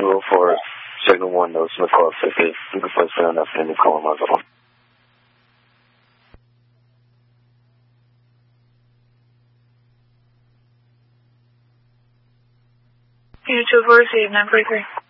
204, signal 1, no, Smith Call 50. You can place me on that and call him on the phone. Unit 204, receive 943.